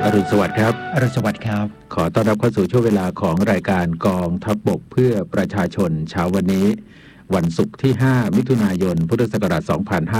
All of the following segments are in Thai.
รุณสวัสดิ์ครับอรุณสวัสดิ์ครับขอต้อนรับเข้าสู่ช่วงเวลาของรายการกองทัพบกเพื่อประชาชนเช้าวันนี้วันศุกร์ที่5มิถุนายนพุทธศักราช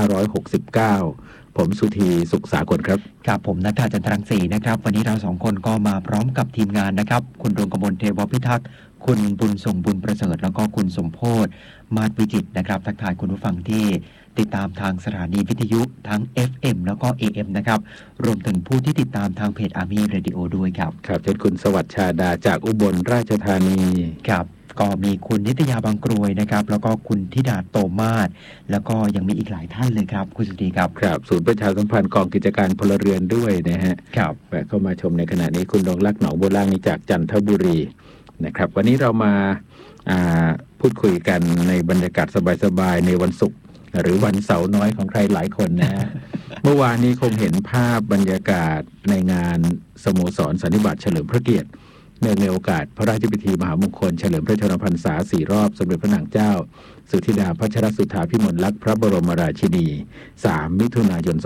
2569ผมสุธีสุขสากลครับครับผมณัฐจันทรังสีนะครับวันนี้เรา2คนก็มาพร้อมกับทีมงานนะครับคุณดวงกมลเทวพิทักษ์คุณบุญส่งบุญประเสริฐแล้วก็คุณสมโพธิ์มาศวิจิตรนะครับทักทายคุณผู้ฟังที่ติดตามทางสถานีวิทยุทั้ง FM แล้วก็ AM นะครับรวมถึงผู้ที่ติดตามทางเพจ Army Radio ด้วยครับครับเช่นคุณสวัสดิ์ชาดาจากอุบลราชธานีครับก็มีคุณนิตยาบางกรวยนะครับแล้วก็คุณธิดาโตมาศแล้วก็ยังมีอีกหลายท่านเลยครับคุณสุธีครับครับศูนย์ประชาสัมพันธ์กองกิจการพลเรือนด้วยนะฮะครับแวะเข้ามาชมในขณะนี้คุณดงลักษ์หนองบัวล่างนี้จากจันทบุรีนะครับวันนี้เรามาพูดคุยกันในบรรยากาศสบายๆในวันศุกร์หรือวันเสาร์น้อยของใครหลายคนนะฮะ เมื่อวานนี้คงเห็นภาพบรรยากาศในงานสโมสรสันนิบาตเฉลิมพระเกียรติเนื่องในโอกาสพระราชพิธีมหามงคลเฉลิมพระชนมพรรษา4 รอบสมเด็จพระนางเจ้าสุธิดาพัชรสุธาพิมลลักษณ์พระบรมราชินี3มิถุนายน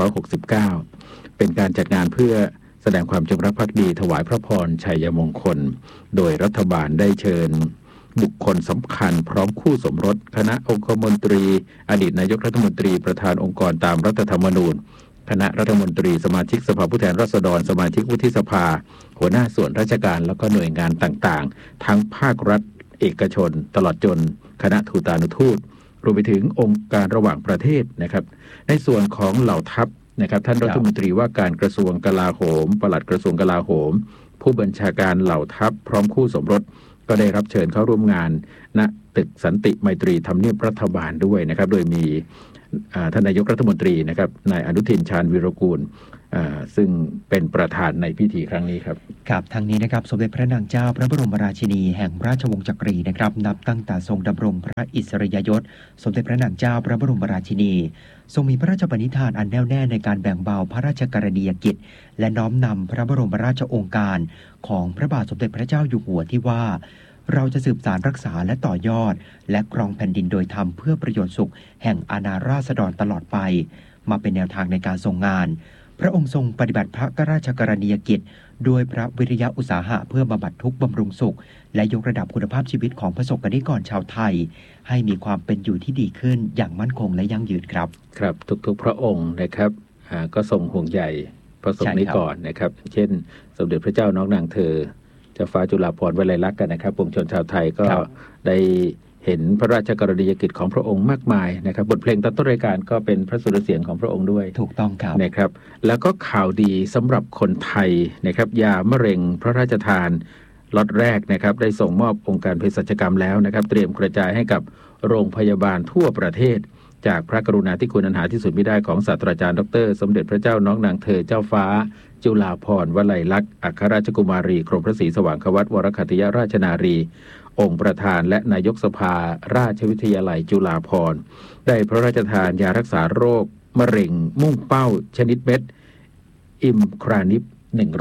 2569เป็นการจัดงานเพื่อแสดงความจงรักภักดีถวายพระพรชัยมงคลโดยรัฐบาลได้เชิญบุคคลสำคัญพร้อมคู่สมรสคณะองคมนตรีอดีตนายกรัฐมนตรีประธานองค์กรตามรัฐธรรมนูญคณะรัฐมนตรีสมาชิกสภาผู้แทนราษฎรสมาชิกวุฒิสภาหัวหน้าส่วนราชการแล้วก็หน่วยงานต่างๆทั้งภาครัฐเอกชนตลอดจนคณะทูตานุทูตรวมไปถึงองค์การระหว่างประเทศนะครับในส่วนของเหล่าทัพนะครับท่านรัฐมนตรีว่าการกระทรวงกลาโหมปลัดกระทรวงกลาโหมผู้บัญชาการเหล่าทัพพร้อมคู่สมรสก็ได้รับเชิญเข้าร่วมงานณตึกสันติไมตรีทำเนียบรัฐบาลด้วยนะครับโดยมีท่านนายกรัฐมนตรีนะครับนายอนุทินชาญวีรกูลซึ่งเป็นประธานในพิธีครั้งนี้ครับครับทางนี้นะครับสมเด็จพระนางเจ้าพระบรมราชินีแห่งราชวงศ์จักรีนะครับนับตั้งแต่ทรงดำรงพระอิสริยยศสมเด็จพระนางเจ้าพระบรมราชินีทรงมีพระราชปณิธานอันแน่วแน่ในการแบ่งเบาพระราชกรณียกิจและน้อมนำพระบรมราชโองการของพระบาทสมเด็จพระเจ้าอยู่หัวที่ว่าเราจะสืบสานรักษาและต่อยอดและครองแผ่นดินโดยธรรมเพื่อประโยชน์สุขแห่งอาณาราษฎรตลอดไปมาเป็นแนวทางในการทรงงานพระองค์ทรงปฏิบัติพระราชกรณียกิจด้วยพระวิริยะอุตสาหะเพื่อบำบัดทุกข์บำรุงสุขและยกระดับคุณภาพชีวิตของประสบกนิกรชาวไทยให้มีความเป็นอยู่ที่ดีขึ้นอย่างมั่นคงและยั่งยืนครับครับทุกๆพระองค์นะครับก็ทรงห่วงใยพระสงฆ์นิกรนะครับเช่นสมเด็จพระเจ้าน้องนางเธอเจ้าฟ้าจุฬาภรณ์วลัยลักษณ์กันนะครับปวงชนชาวไทยก็ได้เห็นพระราชกรณียกิจของพระองค์มากมายนะครับบทเพลงตอนต้นรายการก็เป็นพระสุรเสียงของพระองค์ด้วยถูกต้องครับนะครับแล้วก็ข่าวดีสำหรับคนไทยนะครับยามะเร็งพระราชทานล็อตแรกนะครับได้ส่งมอบองค์การเภสัชกรรมแล้วนะครับเตรียมกระจายให้กับโรงพยาบาลทั่วประเทศจากพระกรุณาธิคุณอันหาที่สุดมิได้ของศาสตราจารย์ดร.สมเด็จพระเจ้าน้องนางเธอเจ้าฟ้าจุฬาภรณ์วลัยลักษณ์อัครราชกุมารีกรมพระศรีสว่างควัตวรคัตยราชนารีองค์ประธานและนายกสภาราชวิทยาลัยจุฬาภรณ์ได้พระราชทานยารักษาโรคมะเร็งมุ่งเป้าชนิดเม็ดอิมครานิป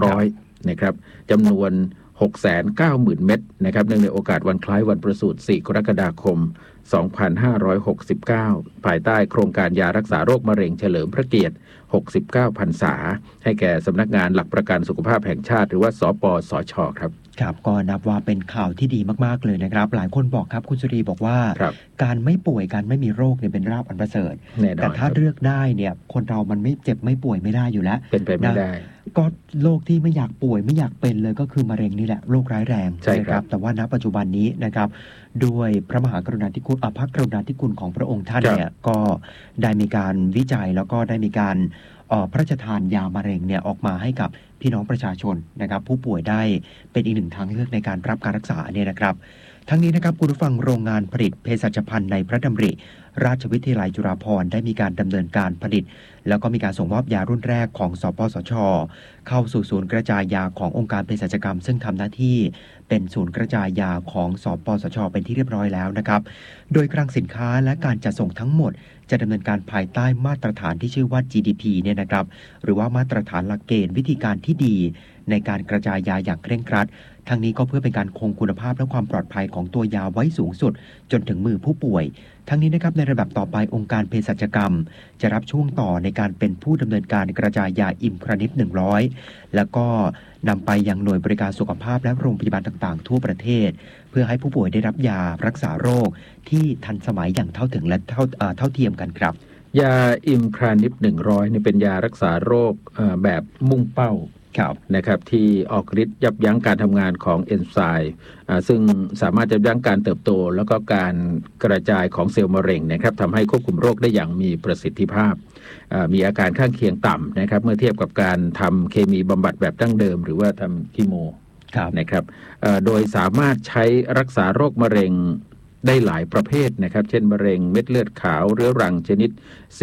100นะครับจำนวน 690,000 เม็ดนะครับเนื่องในโอกาสวันคล้ายวันประสูติ4 กรกฎาคม 2569 ภายใต้โครงการยารักษาโรคมะเร็งเฉลิมพระเกียรติ69 พรรษาให้แก่สำนักงานหลักประกันสุขภาพแห่งชาติหรือว่าสปสช.ครับครับก็นับว่าเป็นข่าวที่ดีมากๆเลยนะครับหลายคนบอกครับคุณสุรีบอกว่าการไม่ป่วยการไม่มีโรคเนี่ยเป็นลาภอันประเสริฐแต่ถ้าเลือกได้เนี่ยคนเรามันไม่เจ็บไม่ป่วยไม่ได้อยู่แล้วเป็นไปไม่ได้ก็โรคที่ไม่อยากป่วยไม่อยากเป็นเลยก็คือมะเร็งนี่แหละโรคร้ายแรงใช่ครับแต่ว่าณปัจจุบันนี้นะครับด้วยพระมหากรุณาธิคุณพระกรุณาธิคุณของพระองค์ท่านเนี่ยก็ได้มีการวิจัยแล้วก็ได้มีการพระราชทานยามะเร็งเนี่ยออกมาให้กับพี่น้องประชาชนนะครับผู้ป่วยได้เป็นอีกหนึ่งทางเลือกในการรับการรักษาเนี่ยนะครับทั้งนี้นะครับคุณผู้ฟังโรงงานผลิตเภสัชภัณฑ์ในพระดำริราชวิทยาลัยจุฬาภรณ์ได้มีการดำเนินการผลิตแล้วก็มีการส่งมอบยารุ่นแรกของสปสช.เข้าสู่ศูนย์กระจายยาขององค์การเภสัชกรรมซึ่งทำหน้าที่เป็นศูนย์กระจายยาของสปสช.เป็นที่เรียบร้อยแล้วนะครับโดยคลังสินค้าและการจัดส่งทั้งหมดจะดำเนินการภายใต้มาตรฐานที่ชื่อว่า GDP เนี่ยนะครับหรือว่ามาตรฐานหลักเกณฑ์วิธีการที่ดีในการกระจายยาอย่างเคร่งครัดทั้งนี้ก็เพื่อเป็นการคงคุณภาพและความปลอดภัยของตัวยาไว้สูงสุดจนถึงมือผู้ป่วยทั้งนี้นะครับในระดับต่อไปองค์การเภสัชกรรมจะรับช่วงต่อในการเป็นผู้ดำเนินการกระจายยาอิมพรานิป100แล้วก็นำไปยังหน่วยบริการสุขภาพและโรงพยาบาลต่างๆทั่วประเทศเพื่อให้ผู้ป่วยได้รับยารักษาโรคที่ทันสมัยอย่างเท่าถึงและเท่าเทียมกันครับยาอิมพรานิป100นี่เป็นยารักษาโรคแบบมุ่งเป้านะครับที่ออกฤทธิ์ยับยั้งการทำงานของเอนไซม์ซึ่งสามารถยับยั้งการเติบโตแล้วก็การกระจายของเซลล์มะเร็งนะครับทำให้ควบคุมโรคได้อย่างมีประสิทธิภาพมีอาการข้างเคียงต่ำนะครับเมื่อเทียบกับการทำเคมีบำบัดแบบดั้งเดิมหรือว่าทำคีโมนะครับโดยสามารถใช้รักษาโรคมะเร็งได้หลายประเภทนะครับเช่นมะเร็งเม็ดเลือดขาวเรื้อรังชนิด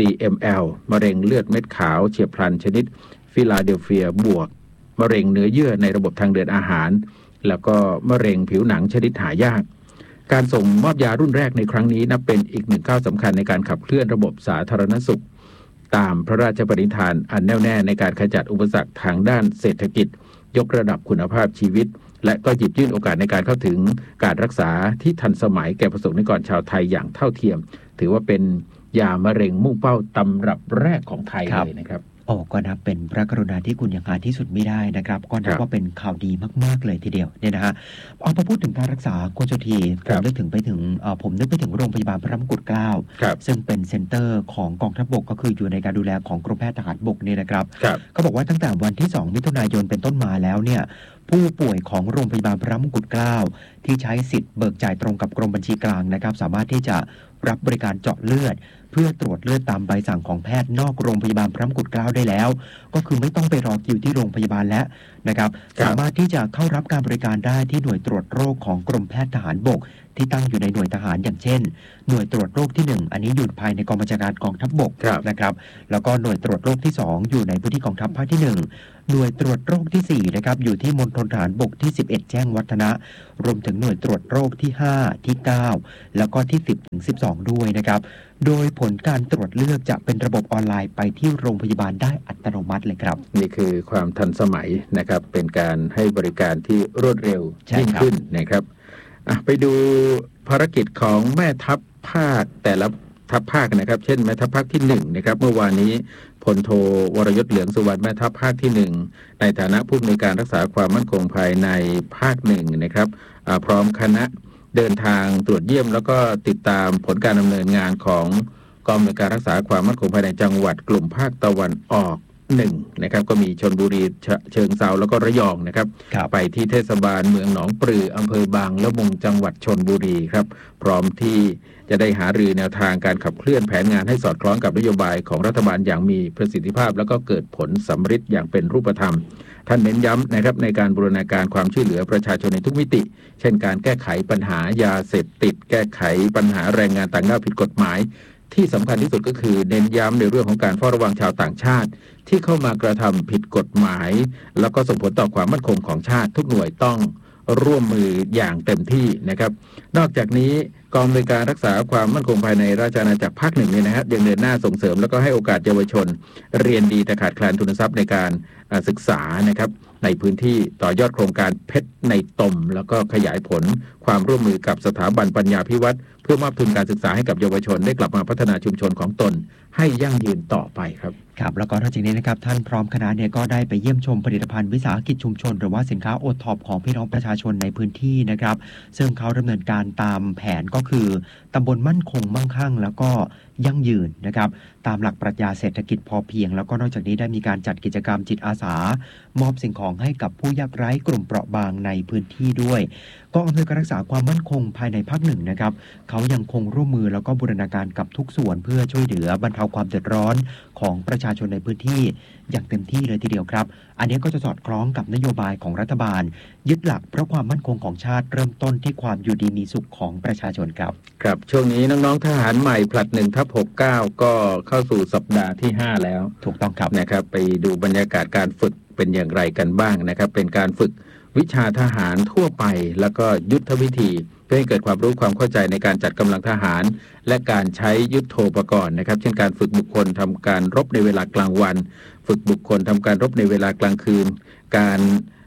CML มะเร็งเลือดเม็ดขาวเฉียบพลันชนิดฟิลาเดลเฟียบวกมะเร็งเนื้อเยื่อในระบบทางเดินอาหารแล้วก็มะเร็งผิวหนังชนิดหายากการส่งมอบยารุ่นแรกในครั้งนี้นับเป็นอีกหนึ่งก้าวสำคัญในการขับเคลื่อนระบบสาธารณสุขตามพระราชปณิธานอันแน่วแน่ในการขจัดอุปสรรคทางด้านเศรษฐกิจยกระดับคุณภาพชีวิตและก็หยิบยื่นโอกาสในการเข้าถึงการรักษาที่ทันสมัยแก่ประสบนิกรชาวไทยอย่างเท่าเทียมถือว่าเป็นยามะเร็งมุ่งเป้าตำรับแรกของไทยเลยนะครับก็นับเป็นพระกรุณาธิคุณอย่างหาที่สุดไม่ได้นะครับก็นับว่าเป็นข่าวดีมากๆเลยทีเดียวเนี่ยนะฮะพอพูดถึงการรักษาคุณสุธีผมนึกไปถึงโรงพยาบาลพระมงกุฎเกล้าซึ่งเป็นเซ็นเตอร์ของกองทัพบกก็คืออยู่ในการดูแลของกรมแพทย์ทหารบกเนี่ยนะครับเขาบอกว่าตั้งแต่วันที่2มิถุนายนเป็นต้นมาแล้วเนี่ยผู้ป่วยของโรงพยาบาลพระมงกุฎเกล้าที่ใช้สิทธิ์เบิกจ่ายตรงกับกรมบัญชีกลางนะครับสามารถที่จะรับบริการเจาะเลือดเพื่อตรวจเลือดตามใบสั่งของแพทย์นอกโรงพยาบาลพระมงกุฎเกล้าได้แล้วก็คือไม่ต้องไปรอคิวที่โรงพยาบาลแล้วนะครับสามารถที่จะเข้ารับการบริการได้ที่หน่วยตรวจโรคของกรมแพทย์ทหารบกที่ตั้งอยู่ในหน่วยทหารอย่างเช่นหน่วยตรวจโรคที่1อันนี้อยู่ภายในกองบัญชาการกองทัพบกนะครับแล้วก็หน่วยตรวจโรคที่2อยู่ในพื้นที่กองทัพภาคที่1หน่วยตรวจโรคที่4นะครับอยู่ที่มณฑลทหารบกที่11แจ้งวัฒนะรวมถึงหน่วยตรวจโรคที่5ที่9แล้วก็ที่10ถึง12ด้วยนะครับโดยผลการตรวจเลือกจะเป็นระบบออนไลน์ไปที่โรงพยาบาลได้อัตโนมัติเลยครับนี่คือความทันสมัยนะครับเป็นการให้บริการที่รวดเร็วยิ่งขึ้นนะครับไปดูภารกิจของแม่ทัพภาคแต่ละทัพภาคนะครับเช่นแม่ทัพภาคที่1นะครับเมื่อวานนี้พลโทวรยศเหลืองสุวรรณแม่ทัพภาคที่1ในฐานะผู้อำนวยการรักษาความมั่นคงภายในภาค1นะครับพร้อมคณะเดินทางตรวจเยี่ยมแล้วก็ติดตามผลการดำเนินงานของกองอำนวยการรักษาความมั่นคงภายในจังหวัดกลุ่มภาคตะวันออกนะครับก็มีชลบุรีเชิงเทราแล้วก็ระยองนะครับไปที่เทศบาลเมืองหนองปลืออำเภอบางละมุงจังหวัดชลบุรีครับพร้อมที่จะได้หารือแนวทางการขับเคลื่อนแผนงานให้สอดคล้องกับนโยบายของรัฐบาลอย่างมีประสิทธิภาพแล้วก็เกิดผลสำฤทธิ์อย่างเป็นรูปธรรมท่านเน้นย้ำนะครับในการบูรณาการความช่วยเหลือประชาชนในทุกมิติเช่นการแก้ไขปัญหายาเสพติดแก้ไขปัญหาแรงงานต่างด้าวผิดกฎหมายที่สำคัญที่สุดก็คือเน้นย้ำในเรื่องของการเฝ้าระวังชาวต่างชาติที่เข้ามากระทำผิดกฎหมายแล้วก็ส่งผลต่อความมั่นคงของชาติทุกหน่วยต้องร่วมมืออย่างเต็มที่นะครับนอกจากนี้กองอำนวยการรักษาความมั่นคงภายในราชอาณาจักรภาค1เนี่ยนะครับยังเดินหน้าส่งเสริมแล้วก็ให้โอกาสเยาวชนเรียนดีแต่ขาดแคลนทุนทรัพย์ในการศึกษานะครับในพื้นที่ต่อยอดโครงการเพชรในตมแล้วก็ขยายผลความร่วมมือกับสถาบันปัญญาภิวัตรเพื่อมอบทุนการศึกษาให้กับเยาวชนได้กลับมาพัฒนาชุมชนของตนให้ยั่งยืนต่อไปครับครับแล้วก็นอกจากนี้นะครับท่านพร้อมคณะเนี่ยก็ได้ไปเยี่ยมชมผลิตภัณฑ์วิสาหกิจชุมชนหรือว่าสินค้าโอท็อปของพี่น้องประชาชนในพื้นที่นะครับซึ่งเขาดำเนินการตามแผนก็คือตำบลมั่นคงมั่งคั่งแล้วก็ยั่งยืนนะครับตามหลักปรัชญาเศรษฐกิจพอเพียงแล้วก็นอกจากนี้ได้มีการจัดกิจกรรมจิตอาสามอบสิ่งของให้กับผู้ยากไร้กลุ่มเปราะบางในพื้นที่ด้วยกองอำนวยการรักษาความมั่นคงภายในภาค1นะครับเขายังคงร่วมมือแล้วก็บูรณาการกับทุกส่วนเพื่อช่วยเหลือบรรเทาความเดือดร้อนของประชาชนในพื้นที่อย่างเต็มที่เลยทีเดียวครับอันนี้ก็จะสอดคล้องกับนโยบายของรัฐบาลยึดหลักเพราะความมั่นคงของชาติเริ่มต้นที่ความอยู่ดีมีสุขของประชาชนครับครับช่วงนี้น้องๆทหารใหม่ผลัด1/69ก็เข้าสู่สัปดาห์ที่5แล้วถูกต้องครับนะครับไปดูบรรยากาศการฝึกเป็นอย่างไรกันบ้างนะครับเป็นการฝึกวิชาทหารทั่วไปแล้วก็ยุทธวิธีเพื่อให้เกิดความรู้ความเข้าใจในการจัดกำลังทหารและการใช้ยุทโธปกรณ์นะครับเช่นการฝึกบุคคลทำการรบในเวลากลางวันฝึกบุคคลทำการรบในเวลากลางคืนการ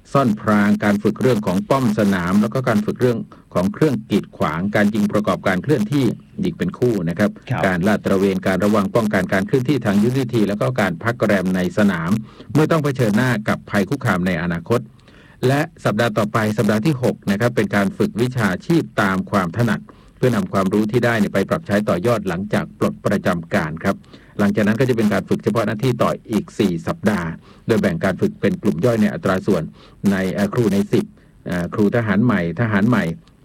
ซ่อนพรางการฝึกเรื่องของป้อมสนามแล้วก็การฝึกเรื่องของเครื่องกีดขวางการยิงประกอบการเคลื่อนที่ยิงเป็นคู่นะครับการลาดตระเวนการระวังป้องกันการเคลื่อนที่ทางยุทธวิธีแล้วก็การพักแรมในสนามเมื่อต้องเผชิญหน้ากับภัยคุกคามในอนาคตและสัปดาห์ต่อไปสัปดาห์ที่6นะครับเป็นการฝึกวิชาชีพตามความถนัดเพื่อนำความรู้ที่ได้ไปปรับใช้ต่อยอดหลังจากปลดประจำการครับหลังจากนั้นก็จะเป็นการฝึกเฉพาะหน้าที่ต่ออีก4สัปดาห์โดยแบ่งการฝึกเป็นกลุ่มย่อยในอัตราส่วนในครูใน10ครูทหารใหม่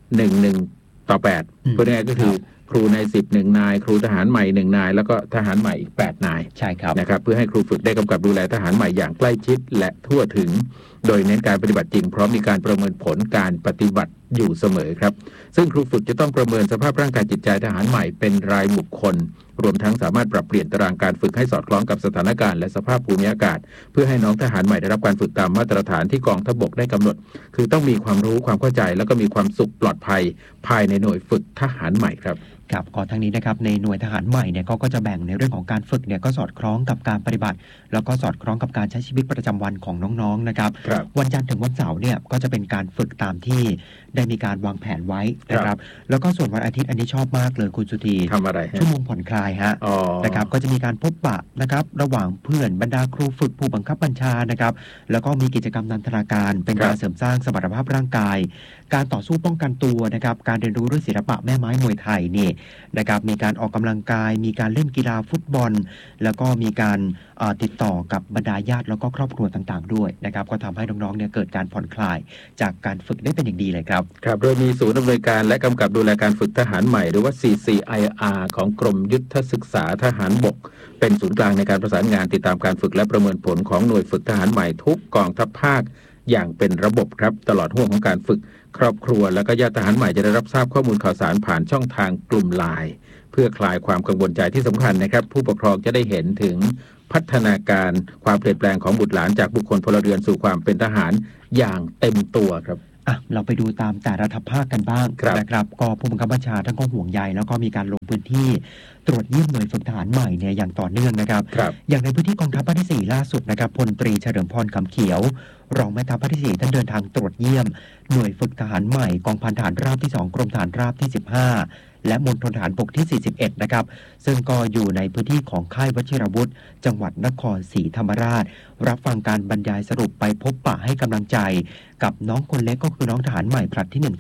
1 ต่อ 8พูดง่ายๆก็คือครูใน10 1 นายครูทหารใหม่1 นายแล้วก็ทหารใหม่อีก8 นายใช่ครับนะครับเพื่อให้ครูฝึกได้กำกับดูแลทหารใหม่อย่างใกล้ชิดและทั่วถึงโดยเน้นการปฏิบัติจริงพร้อมมีการประเมินผลการปฏิบัติอยู่เสมอครับซึ่งครูฝึกจะต้องประเมินสภาพร่างกายจิตใจทหารใหม่เป็นรายบุคคลรวมทั้งสามารถปรับเปลี่ยนตารางการฝึกให้สอดคล้องกับสถานการณ์และสภาพภูมิอากาศเพื่อให้น้องทหารใหม่ได้รับการฝึกตามมาตรฐานที่กองทัพบกได้กำหนดคือต้องมีความรู้ความเข้าใจแล้วก็มีความสุขปลอดภัยภายในหน่วยฝึกทหารใหม่ครับครับก่อนทั้งนี้นะครับในหน่วยทหารใหม่เนี่ยก็จะแบ่งในเรื่องของการฝึกเนี่ยก็สอดคล้องกับการปฏิบัติแล้วก็สอดคล้องกับการใช้ชีวิตประจำวันของน้องๆนะครับวันจันทร์ถึงวันเสาร์เนี่ยก็จะเป็นการฝึกตามที่ได้มีการวางแผนไว้นะครับแล้วก็ส่วนวันอาทิตย์อันนี้ชอบมากเลยคุณสุธีทำอะไรชั่วโมงผ่อนคลายฮะนะครับก็จะมีการพบปะนะครับระหว่างเพื่อนบรรดาครูฝึกผู้บังคับบัญชานะครับแล้วก็มีกิจกรรมนันทนาการเป็นการเสริมสร้างสมรรถภาพร่างกายการต่อสู้ป้องกันตัวนะครับการเรียนรู้เรื่องศิลปะแม่ไม้มวยไทยนี่นะครับมีการออกกำลังกายมีการเล่นกีฬาฟุตบอลแล้วก็มีการติดต่อกับบรรดาญาติแล้วก็ครอบครัวต่างๆด้วยนะครับก็ทำให้น้องๆเนี่ยเกิดการผ่อนคลายจากการฝึกได้เป็นอย่างดีเลยครับครับโดยมีศูนย์อำนวยการและกำกับดูแลการฝึกทหารใหม่หรือว่า CCIR ของกรมยุทธศึกษาทหารบกเป็นศูนย์กลางในการประสานงานติดตามการฝึกและประเมินผลของหน่วยฝึกทหารใหม่ทุกกองทัพภาคอย่างเป็นระบบครับตลอดห่วงของการฝึกครอบครัวและก็ญาติทหารใหม่จะได้รับทราบข้อมูลข่าวสารผ่านช่องทางกลุ่ม LINE เพื่อคลายความกังวลใจที่สำคัญนะครับผู้ปกครองจะได้เห็นถึงพัฒนาการความเปลี่ยนแปลงของบุตรหลานจากบุคคลพลเรือนสู่ความเป็นทหารอย่างเต็มตัวครับเราไปดูตามแต่ละทัพภาคกันบ้างนะครับก็ผู้บังคับบัญชาท่านก็ห่วงใยแล้วก็มีการลงพื้นที่ตรวจเยี่ยมหน่วยฝึกทหารใหม่เนี่ยอย่างต่อเนื่องนะครับอย่างในพื้นที่กองทัพภาคที่4ล่าสุดนะครับพลตรีเฉลิมพรคำเขียวรองแม่ทัพภาคที่4ท่านเดินทางตรวจเยี่ยมหน่วยฝึกทหารใหม่กองพันทหารราบที่2กรมทหารราบที่15และมณฑลทหารบกที่41นะครับซึ่งก็อยู่ในพื้นที่ของค่ายวชิรวุฒิจังหวัดนครศรีธรรมราชรับฟังการบรรยายสรุปไปพบปะให้กำลังใจกับน้องคนเล็กก็คือน้องทหารใหม่ผลัดที่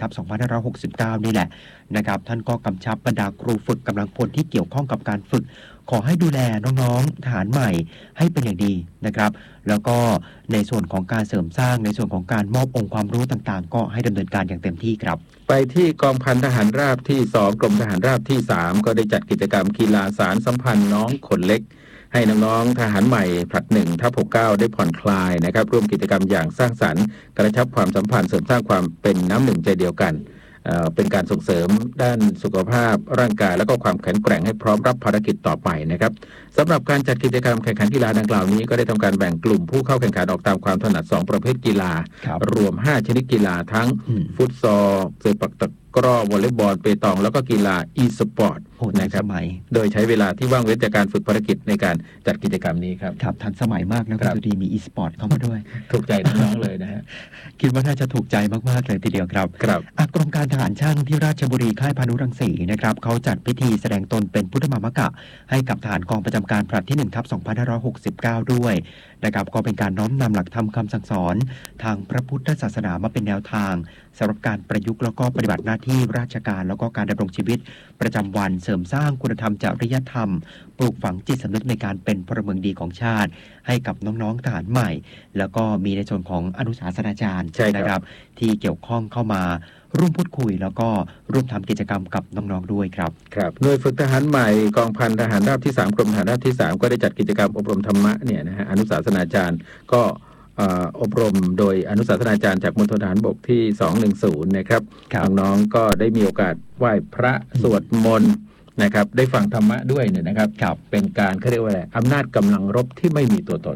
1/2569นี่แหละนะครับท่านก็กำชับบรรดาครูฝึกกำลังพลที่เกี่ยวข้องกับการฝึกขอให้ดูแลน้องๆทหารใหม่ให้เป็นอย่างดีนะครับแล้วก็ในส่วนของการเสริมสร้างในส่วนของการมอบองค์ความรู้ต่างๆก็ให้ดำเนินการอย่างเต็มที่ครับไปที่กองพันทหารราบที่2กรมทหารราบที่3ก็ได้จัดกิจกรรมกีฬาสารสัมพันธ์น้องคนเล็กให้น้องๆทหารใหม่ผลัด1/69ได้ผ่อนคลายนะครับร่วมกิจกรรมอย่างสร้างสรรค์กระชับความสัมพันธ์เสริมสร้างความเป็นน้ำหนึ่งใจเดียวกันเป็นการส่งเสริมด้านสุขภาพร่างกายและก็ความแข็งแกร่งให้พร้อมรับภารกิจต่อไปนะครับสำหรับการจัดกิจกรรมแข่งขันกีฬาดังกล่าวนี้ก็ได้ทำการแบ่งกลุ่มผู้เข้าแข่งขันออกตามความถนัด2ประเภทกีฬารวม5ชนิดกีฬาทั้งฟุตซอลเซปักตะกร้อวอลเลย์บอลเปตองแล้วก็กีฬาอีสปอร์ตนะครับโดยใช้เวลาที่ว่างเว้นจากการฝึกภารกิจในการจัดกิจกรรมนี้ครับครับทันสมัยมากนะคุณสุธีมีอีสปอร์ตเข้ามาด้วยถูกใจน้องๆเลยนะฮะคิดว่าน่าจะถูกใจมากๆเลยทีเดียวครับกรมการทหารช่างที่ราชบุรีค่ายพานุรังสีนะครับเขาจัดพิธีแสดงตนเป็นพุทธมามกะให้กับทหารกองประจำการผลัดที่1/2569ด้วยนะครับก็เป็นการน้อมนำหลักธรรมคำสั่งสอนทางพระพุทธศาสนามาเป็นแนวทางสำหรับการประยุกต์แล้วก็ปฏิบัติหน้าที่ราชการแล้วก็การดำรงชีวิตประจำวันเสริมสร้างคุณธรรมจริยธรรมปลูกฝังจิตสำนึกในการเป็นพลเมืองดีของชาติให้กับน้องๆทหารใหม่แล้วก็มีในส่วนของอนุสาสนาจารย์นะครับที่เกี่ยวข้องเข้ามาร่วมพูดคุยแล้วก็ร่วมทำกิจกรรมกับน้องๆด้วยครับหน่วยฝึกทหารใหม่กองพันทหารราบที่3กรมทหารราบที่3ก็ได้จัดกิจกรรมอบรมธรรมะเนี่ยนะฮะอนุสาสนาจารย์ก็อบรมโดยอนุสาสนาจารย์จากมณฑลทหารบกที่210นะครับน้องๆก็ได้มีโอกาสไหว้พระสวดมนต์นะครับได้ฟังธรรมะด้วยเนี่ยนะครับเป็นการเขาเรียกว่าอะไรอำนาจกำลังรบที่ไม่มีตัวตน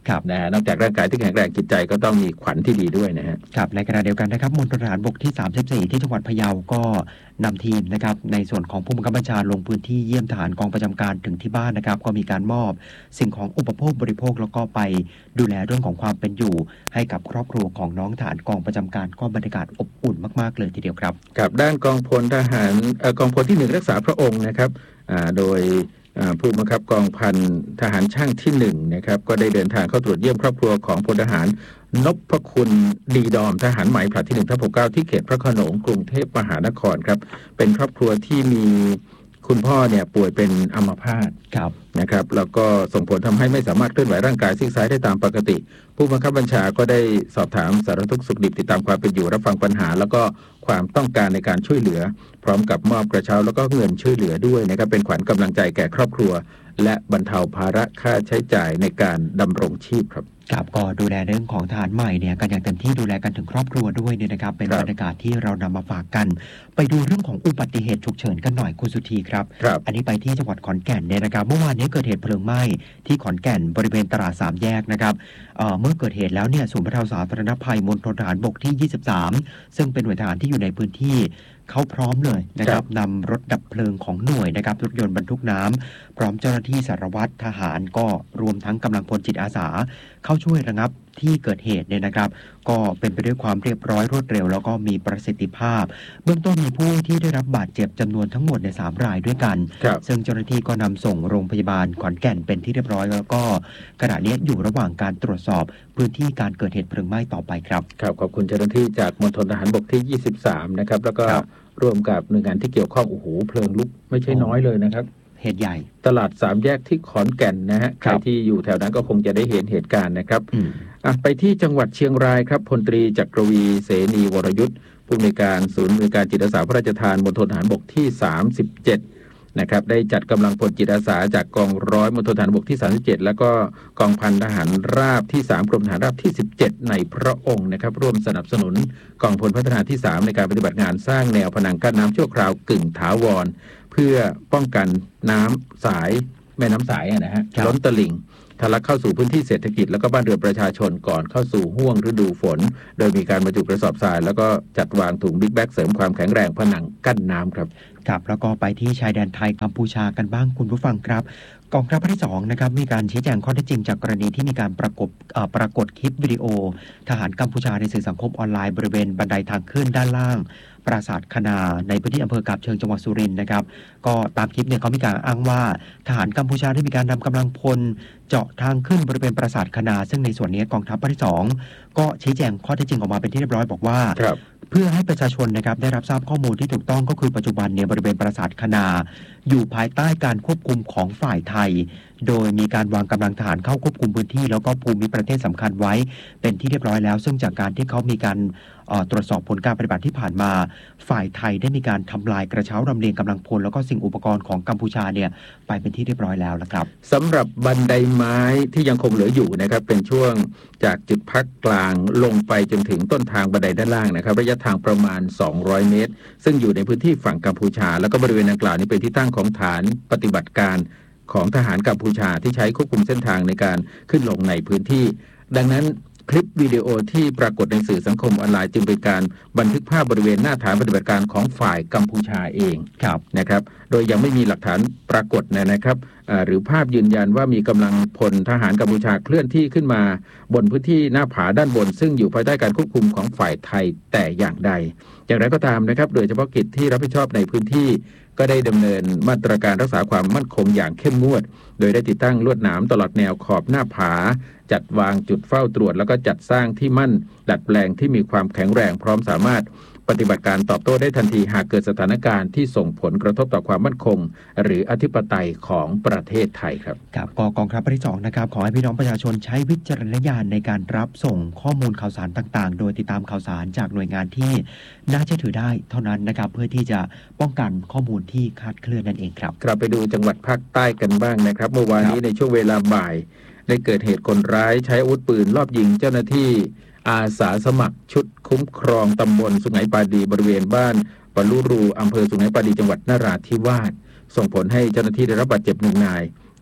ครับนะฮะนอกจากร่างกายที่แข็งแรงจิตใจก็ต้องมีขวัญที่ดีด้วยนะฮะครับในขณะเดียวกันนะครับมณฑลทหารบกที่ 34 ที่จังหวัดพะเยาก็นำทีมนะครับในส่วนของผู้บังคับบัญชาลงพื้นที่เยี่ยมทหารกองประจำการถึงที่บ้านนะครับก็มีการมอบสิ่งของอุปโภคบริโภคแล้วก็ไปดูแลเรื่องของความเป็นอยู่ให้กับครอบครัวของน้องทหารกองประจำการก็บรรยากาศอบอุ่นมากๆเลยทีเดียวครับกับด้านกองพลทหารกองพลที่ 1รักษาพระองค์นะครับโดยผู้บังคับกองพันทหารช่างที่1นะครับก็ได้เดินทางเข้าตรวจเยี่ยมครอบครัวของพลทหารนพคุณดีดอมทหารใหม่ผลัดที่1/69ที่เขตพระโขนงกรุงเทพมหานครครับเป็นครอบครัวที่มีคุณพ่อเนี่ยป่วยเป็นอัมพาตนะครับแล้วก็ส่งผลทำให้ไม่สามารถเคลื่อนไหวร่างกายซีกซ้ายได้ตามปกติผู้บังคับบัญชาก็ได้สอบถามสารทุกข์สุขดิบติดตามความเป็นอยู่รับฟังปัญหาแล้วก็ความต้องการในการช่วยเหลือพร้อมกับมอบกระเช้าแล้วก็เงินช่วยเหลือด้วยนะครับเป็นขวัญกำลังใจแก่ครอบครัวและบรรเทาภาระค่าใช้จ่ายในการดำรงชีพครับครับก็ดูแลเรื่องของทหารใหม่เนี่ยกันอย่างเต็มที่ดูแลกันถึงครอบครัวด้วยเนี่ยนะครับเป็นบรรยากาศที่เรานำมาฝากกันไปดูเรื่องของอุบัติเหตุฉุกเฉินกันหน่อยคุณสุธีครับอันนี้ไปที่จังหวัดขอนแก่นเนี่ยนะครับเมื่อวานนี้เกิดเหตุเพลิงไหม้ที่ขอนแก่นบริเวณตลาด3แยกนะครับเมื่อเกิดเหตุแล้วเนี่ยศูนย์บรรเทาสาธารณภัยมณฑลทหารบกที่23ซึ่งเป็นหน่วยทหารที่อยู่ในพื้นที่เขาพร้อมเลยนะครับนำรถดับเพลิงของหน่วยนะครับรถยนต์บรรทุกน้ำพร้อมเจ้าหน้าที่สารวัตรทหารก็รวมทั้งกำลังพลจิตอาสาเข้าช่วยระงับที่เกิดเหตุเนี่ยนะครับก็เป็นไปด้วยความเรียบร้อยรวดเร็วแล้วก็มีประสิทธิภาพเบื้องต้นมีผู้ที่ได้รับบาดเจ็บจำนวนทั้งหมดใน3รายด้วยกันซึ่งเจ้าหน้าที่ก็นำส่งโรงพยาบาลขอนแก่นเป็นที่เรียบร้อยแล้วก็ขณะนี้อยู่ระหว่างการตรวจสอบพื้นที่การเกิดเหตุเพลิงไหม้ต่อไปครับขอบคุณเจ้าหน้าที่จากมณฑลทหารบกที่23นะครับแล้วก็ร่วมกับหน่วยงานที่เกี่ยวข้องโอ้โหเพลิงลุกไม่ใช่น้อยเลยนะครับเหตุใหญ่ตลาด3แยกที่ขอนแก่นนะฮะใครที่อยู่แถวนั้นก็คงจะได้เห็นเหตุการณ์นะครับไปที่จังหวัดเชียงรายครับพลตรีจักรวีเสนีวรยุทธ์ผู้อำนวยการศูนย์บริการจิตอาสาพระราชทานมณฑลทหารบกที่37นะครับได้จัดกำลังพลจิตอาสาจากกองร้อยมณฑลทหารบกที่37แล้วก็กองพันทหารราบที่3กรมทหารราบที่17ในพระองค์นะครับร่วมสนับสนุนกองพลพัฒนาที่3ในการปฏิบัติงานสร้างแนวผนังกั้นน้ำชั่วคราวกึ่งถาวรเพื่อป้องกันน้ำสายแม่น้ำสายนะฮะล้นตลิ่งทะลักเข้าสู่พื้นที่เศรษฐกิจแล้วก็บ้านเรือนประชาชนก่อนเข้าสู่ห้วงฤดูฝนโดยมีการบรรจุกระสอบทรายแล้วก็จัดวางถุงบิ๊กแบ็กเสริมความแข็งแรงผนังกั้นน้ำครับแล้วก็ไปที่ชายแดนไทยกัมพูชากันบ้างคุณผู้ฟังครับกองทัพภาคที่2นะครับมีการชี้แจงข้อเท็จจริงจากกรณีที่มีการปรากฏคลิปวิดีโอทหารกัมพูชาในสื่อสังคมออนไลน์บริเวณบันไดทางขึ้นด้านล่างปราสาทคณาในพื้นที่อำเภอกาบเชิงจังหวัดสุรินทร์นะครับก็ตามคลิปเนี่ยเขามีการอ้างว่าทหารกัมพูชาได้มีการนำกำลังพลเจาะทางขึ้นบริเวณปราสาทคณาซึ่งในส่วนนี้กองทัพภาคที่2ก็ชี้แจงข้อเท็จจริงออกมาเป็นที่เรียบร้อยบอกว่าเพื่อให้ประชาชนนะครับได้รับทราบข้อมูลที่ถูกต้องก็คือปัจจุบันเนี่ยบริเวณปราสาทคณาอยู่ภายใต้การควบคุมของฝ่ายไทยโดยมีการวางกำลังทหารเข้าควบคุมพื้นที่แล้วก็ภูมิประเทศสำคัญไว้เป็นที่เรียบร้อยแล้วซึ่งจากการที่เขามีการตรวจสอบผลการปฏิบัติที่ผ่านมาฝ่ายไทยได้มีการทำลายกระเช้าลำเลียงกำลังพลแล้วก็สิ่งอุปกรณ์ของกัมพูชาเนี่ยไปเป็นที่เรียบร้อยแล้วนะครับสำหรับบันไดไม้ที่ยังคงเหลืออยู่นะครับเป็นช่วงจากจุดพักกลางลงไปจนถึงต้นทางบันไดด้านล่างนะครับระยะทางประมาณ200เมตรซึ่งอยู่ในพื้นที่ฝั่งกัมพูชาแล้วก็บริเวณดังกล่าวนี้เป็นที่ตั้งของฐานปฏิบัติการของทหารกัมพูชาที่ใช้ควบคุมเส้นทางในการขึ้นลงในพื้นที่ดังนั้นคลิปวิดีโอที่ปรากฏในสื่อสังคมออนไลน์จึงเป็นการบันทึกภาพบริเวณหน้าฐานปฏิบัติการของฝ่ายกัมพูชาเองนะครับโดยยังไม่มีหลักฐานปรากฏนะครับหรือภาพยืนยันว่ามีกำลังพลทหารกัมพูชาเคลื่อนที่ขึ้นมาบนพื้นที่หน้าผาด้านบนซึ่งอยู่ภายใต้การควบคุมของฝ่ายไทยแต่อย่างใดอย่างไรก็ตามนะครับโดยเฉพาะกิจที่รับผิดชอบในพื้นที่ก็ได้ดำเนินมาตรการรักษาความมั่นคงอย่างเข้มงวดโดยได้ติดตั้งลวดหนามตลอดแนวขอบหน้าผาจัดวางจุดเฝ้าตรวจแล้วก็จัดสร้างที่มั่นดัดแปลงที่มีความแข็งแรงพร้อมสามารถปฏิบัติการตอบโต้ได้ทันทีหากเกิดสถานการณ์ที่ส่งผลกระทบต่อความมั่นคงหรืออธิปไตยของประเทศไทยครับกองทัพภาคที่2นะครับขอให้พี่น้องประชาชนใช้วิจารณญาณในการรับส่งข้อมูลข่าวสารต่างๆโดยติดตามข่าวสารจากหน่วยงานที่น่าเชื่อถือได้เท่านั้นนะครับเพื่อที่จะป้องกันข้อมูลที่คลาดเคลื่อนนั่นเองครับไปดูจังหวัดภาคใต้กันบ้างนะครับเมื่อวานนี้ในช่วงเวลาบ่ายได้เกิดเหตุคนร้ายใช้อาวุธปืนลอบยิงเจ้าหน้าที่อาสาสมัครชุดคุ้มครองตำบลสุไหงปาดีบริเวณบ้านปะลุรูอำเภอสุไหงปาดีจังหวัดนราธิวาสส่งผลให้เจ้าหน้าที่ได้รับบาดเจ็บ1 นาย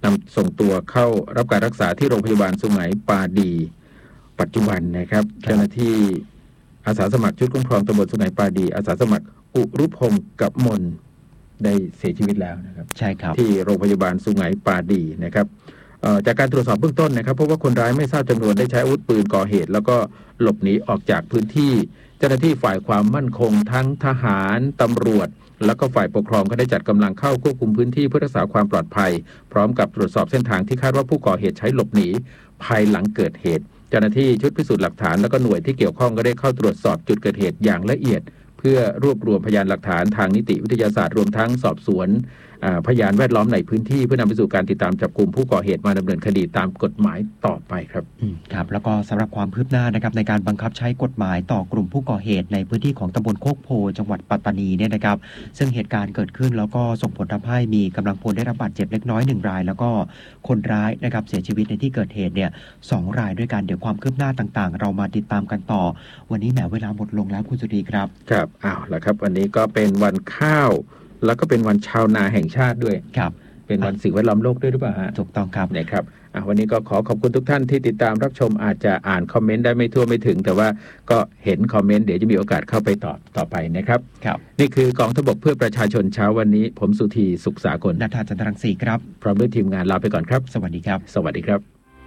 นำส่งตัวเข้ารับการรักษาที่โรงพยาบาลสุไหงปาดีปัจจุบันนะครับเจ้าหน้าที่อาสาสมัครชุดคุ้มครองตำบลสุไหงปาดีอาสาสมัครอุรุพงศ์กับมนได้เสียชีวิตแล้วนะครับใช่ครับที่โรงพยาบาลสุไหงปาดีนะครับจากการตรวจสอบเบื้องต้นนะครับพบว่าคนร้ายไม่ทราบจำนวนได้ใช้อาวุธปืนก่อเหตุแล้วก็หลบหนีออกจากพื้นที่เจ้าหน้าที่ฝ่ายความมั่นคงทั้งทหารตำรวจแล้วก็ฝ่ายปกครองก็ได้จัดกำลังเข้าควบคุมพื้นที่เพื่อรักษาความปลอดภัยพร้อมกับตรวจสอบเส้นทางที่คาดว่าผู้ก่อเหตุใช้หลบหนีภายหลังเกิดเหตุเจ้าหน้าที่ชุดพิสูจน์หลักฐานและก็หน่วยที่เกี่ยวข้องก็ได้เข้าตรวจสอบจุดเกิดเหตุอย่างละเอียดเพื่อรวบรวมพยานหลักฐานทางนิติวิทยาศาสตร์รวมทั้งสอบสวนพยานแวดล้อมในพื้นที่เพื่อนำไปสู่การติดตามจับกุมผู้ก่อเหตุมาดำเนินคดีตามกฎหมายต่อไปครับครับแล้วก็สำหรับความคืบหน้านะครับในการบังคับใช้กฎหมายต่อกลุ่มผู้ก่อเหตุในพื้นที่ของตำบลโคกโพจังหวัดปัตตานีเนี่ยนะครับซึ่งเหตุการณ์เกิดขึ้นแล้วก็ส่งผลทำให้มีกำลังพลได้รับบาดเจ็บเล็กน้อย1รายแล้วก็คนร้ายนะครับเสียชีวิตในที่เกิดเหตุเนี่ย2รายด้วยกันเดี๋ยวความคืบหน้าต่างๆเรามาติดตามกันต่อวันนี้แหมเวลาหมดลงแล้วคุณสุรีครับครับละครับวันนี้ก็เป็นวันข้าวแล้วก็เป็นวันชาวนาแห่งชาติด้วยครับเป็นวันสิ่งแวดล้อมโลกด้วยหรือเปล่าฮะถูกต้องครับนะครับวันนี้ก็ขอบคุณทุกท่านที่ติดตามรับชมอาจจะอ่านคอมเมนต์ได้ไม่ทั่วไม่ถึงแต่ว่าก็เห็นคอมเมนต์เดี๋ยวจะมีโอกาสเข้าไปตอบต่อไปนะครับครับนี่คือกองทัพบกเพื่อประชาชนเช้าวันนี้ผมสุธีสุขสากลณัฐา จันทรังสีครับพร้อมด้วยทีมงานลาไปก่อนครับสวัสดีครับสวัสดีครับ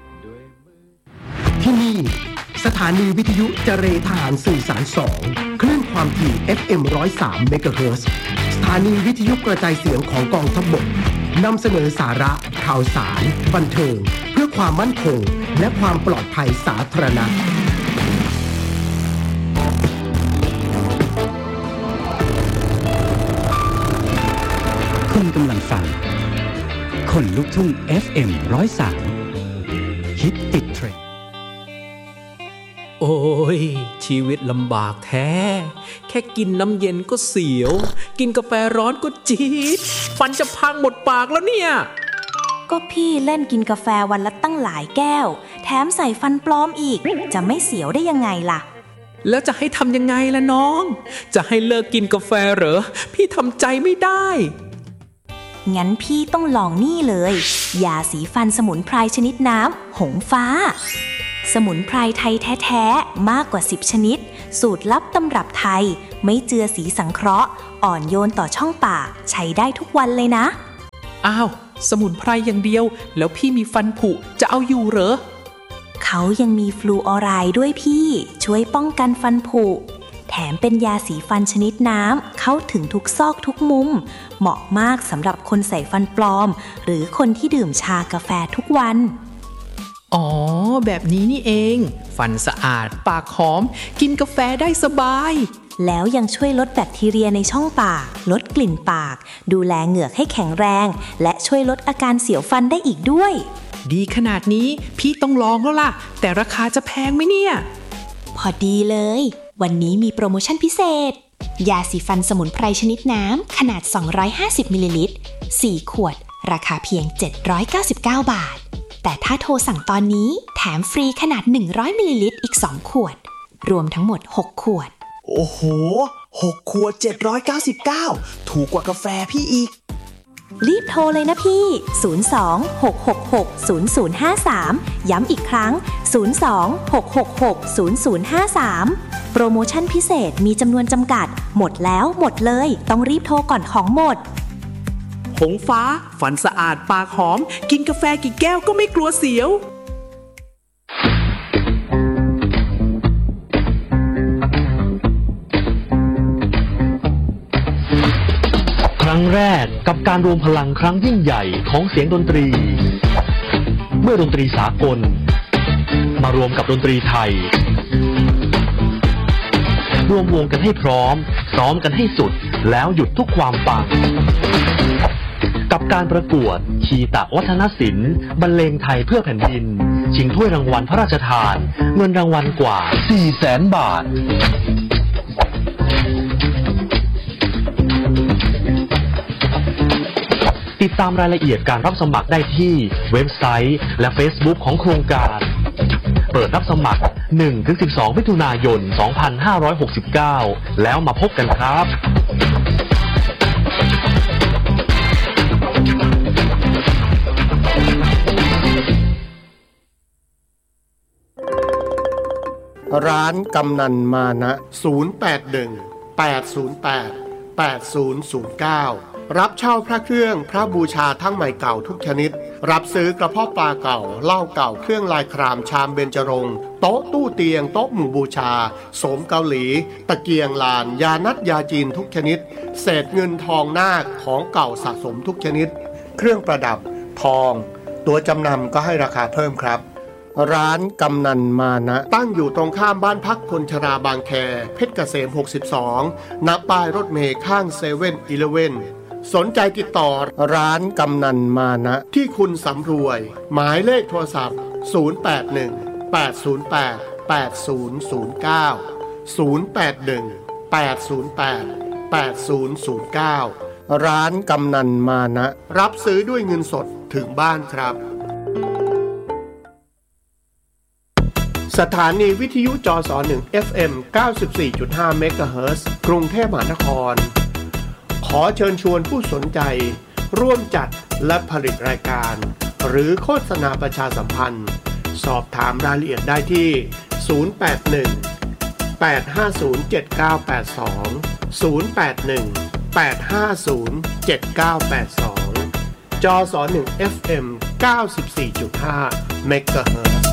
ที่นี่สถานีวิทยุเจรทหารสื่อสาร2คลื่นความถี่ FM 103 เมกะเฮิรตซ์สถานีวิทยุกระจายเสียงของกองทัพบกนำเสนอสาระข่าวสารบันเทิงเพื่อความมั่นคงและความปลอดภัยสาธารณะคุณกำลังฟังคนลุกทุ่ง FM 103ฮิตติดเทรนด์โอ้ยชีวิตลำบากแท้แค่กินน้ำเย็นก็เสียวกินกาแฟร้อนก็จี๊ดฟันจะพังหมดปากแล้วเนี่ยก็พี่เล่นกินกาแฟวันละตั้งหลายแก้วแถมใส่ฟันปลอมอีกจะไม่เสียวได้ยังไงล่ะแล้วจะให้ทำยังไงล่ะน้องจะให้เลิกกินกาแฟเหรอพี่ทำใจไม่ได้งั้นพี่ต้องลองนี่เลยยาสีฟันสมุนไพรชนิดน้ำหงฟ้าสมุนไพรไทยแท้ๆมากกว่า10ชนิดสูตรลับตำรับไทยไม่เจือสีสังเคราะห์อ่อนโยนต่อช่องปากใช้ได้ทุกวันเลยนะอ้าวสมุนไพรอย่างเดียวแล้วพี่มีฟันผุจะเอาอยู่เหรอเขายังมีฟลูออไรด์ด้วยพี่ช่วยป้องกันฟันผุแถมเป็นยาสีฟันชนิดน้ำเข้าถึงทุกซอกทุกมุมเหมาะมากสำหรับคนใส่ฟันปลอมหรือคนที่ดื่มชากาแฟทุกวันอ๋อแบบนี้นี่เองฟันสะอาดปากหอมกินกาแฟได้สบายแล้วยังช่วยลดแบคทีเรียในช่องปากลดกลิ่นปากดูแลเหงือกให้แข็งแรงและช่วยลดอาการเสียวฟันได้อีกด้วยดีขนาดนี้พี่ต้องลองแล้วล่ะแต่ราคาจะแพงไหมเนี่ยพอดีเลยวันนี้มีโปรโมชั่นพิเศษยาสีฟันสมุนไพรชนิดน้ำขนาด250มิลลิลิตร4ขวดราคาเพียง799 บาทแต่ถ้าโทรสั่งตอนนี้แถมฟรีขนาด100มิลลิลิตรอีก2ขวดรวมทั้งหมด6ขวดโอ้โห6ขวด799ถูกกว่ากาแฟพี่อีกรีบโทรเลยนะพี่02-666-0053ย้ำอีกครั้ง02-666-0053โปรโมชั่นพิเศษมีจำนวนจำกัดหมดแล้วหมดเลยต้องรีบโทรก่อนของหมดหงฟ้าฟันสะอาดปากหอมกินกาแฟกี่แก้วก็ไม่กลัวเสียวครั้งแรกกับการรวมพลังครั้งยิ่งใหญ่ของเสียงดนตรีเมื่อดนตรีสากลมารวมกับดนตรีไทยรวมวงกันให้พร้อมซ้อมกันให้สุดแล้วหยุดทุกความปังกับการประกวดคีตะวัฒนศิลป์บรรเลงไทยเพื่อแผ่นดินชิงถ้วยรางวัลพระราชทานเงินรางวัลกว่า 400,000 บาทติดตามรายละเอียดการรับสมัครได้ที่เว็บไซต์และ Facebook ของโครงการเปิดรับสมัคร 1-12 มิถุนายน 2569 แล้วมาพบกันครับร้านกำนันมานะ081-808-8009รับเช่าพระเครื่องพระบูชาทั้งใหม่เก่าทุกชนิดรับซื้อกระเพาะปลาเก่าเหล้าเก่าเครื่องลายครามชามเบญจรงค์โต๊ะตู้เตียงโต๊ะหมู่บูชาโสมเกาหลีตะเกียงลานยานัดยาจีนทุกชนิดเศษเงินทองนาคของเก่าสะสมทุกชนิดเครื่องประดับทองตัวจำนำก็ให้ราคาเพิ่มครับร้านกำนันมานะตั้งอยู่ตรงข้ามบ้านพักคนชราบางแคเพชรเกษม62ณป้ายรถเมล์ข้าง7-Elevenสนใจติดต่อร้านกำนันมานะที่คุณสำรวยหมายเลขโทรศัพท์081-808-8009 ร้านกำนันมานะรับซื้อด้วยเงินสดถึงบ้านครับสถานีวิทยุจส1 FM 94.5 เมกะเฮิรตซ์กรุงเทพมหานครขอเชิญชวนผู้สนใจร่วมจัดและผลิตรายการหรือโฆษณาประชาสัมพันธ์สอบถามรายละเอียดได้ที่081-850-7982 081-850-7982 จส1 FM 94.5 เมกะเฮิรตซ์